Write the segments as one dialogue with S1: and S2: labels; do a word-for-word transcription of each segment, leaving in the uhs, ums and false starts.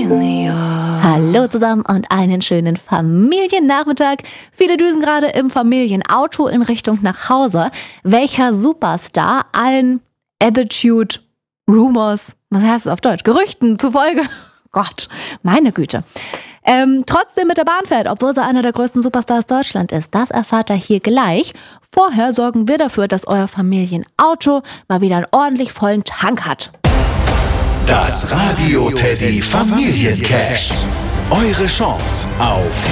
S1: Familia.
S2: Hallo zusammen und einen schönen Familiennachmittag. Viele düsen gerade im Familienauto in Richtung nach Hause. Welcher Superstar allen Attitude, Rumors, was heißt es auf Deutsch, Gerüchten zufolge, Gott, meine Güte, ähm, trotzdem mit der Bahn fährt, obwohl sie einer der größten Superstars Deutschland ist. Das erfahrt ihr hier gleich. Vorher sorgen wir dafür, dass euer Familienauto mal wieder einen ordentlich vollen Tank hat.
S3: Das Radio Teddy Familiencash. Eure Chance auf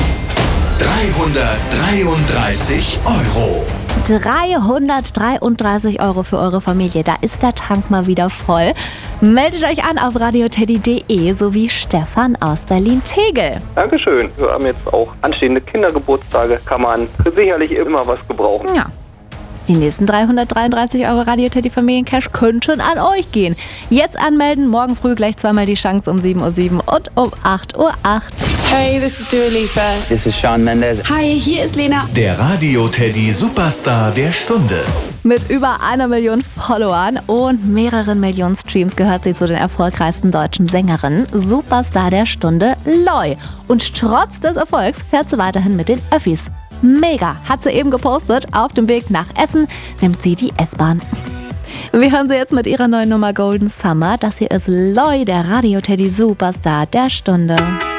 S3: dreihundertdreiunddreißig Euro.
S2: dreihundertdreiunddreißig Euro für eure Familie. Da ist der Tank mal wieder voll. Meldet euch an auf radioteddy punkt de sowie Stefan aus Berlin-Tegel.
S4: Dankeschön. Wir haben jetzt auch anstehende Kindergeburtstage. Kann man sicherlich immer was gebrauchen.
S2: Ja. Die nächsten dreihundertdreiunddreißig Euro Radio Teddy Familiencash könnten an euch gehen. Jetzt anmelden, morgen früh gleich zweimal die Chance um sieben Uhr sieben und um acht Uhr acht.
S1: Hey, this is Dua Lipa.
S5: This is Shawn Mendes.
S1: Hi, hier ist Lena.
S3: Der Radio Teddy Superstar der Stunde.
S2: Mit über einer Million Followern und mehreren Millionen Streams gehört sie zu den erfolgreichsten deutschen Sängerinnen. Superstar der Stunde, Loi. Und trotz des Erfolgs fährt sie weiterhin mit den Öffis. Mega, hat sie eben gepostet. Auf dem Weg nach Essen nimmt sie die S-Bahn. Wir hören sie jetzt mit ihrer neuen Nummer Golden Summer. Das hier ist Loi, der Radio Teddy Superstar der Stunde.